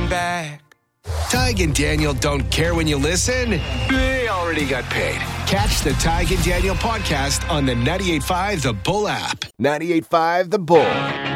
back. Tig and Daniel don't care when you listen. They already got paid. Catch the Tig and Daniel podcast on the 98.5 The Bull app. 98.5 The Bull.